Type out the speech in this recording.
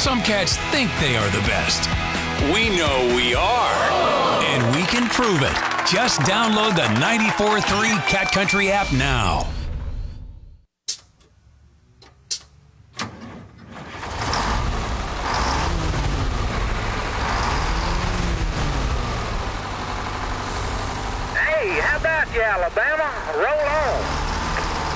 Some cats think they are the best. We know we are. And we can prove it. Just download the 94.3 Cat Country app now. Hey, how about you, Alabama? Roll on.